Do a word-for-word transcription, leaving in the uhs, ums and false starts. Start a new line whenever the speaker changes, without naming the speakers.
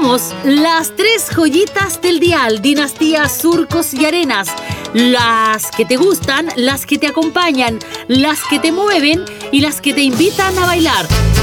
Somos las tres joyitas del dial, dinastía Surcos y Arenas. Las que te gustan, las que te acompañan, las que te mueven y las que te invitan a bailar.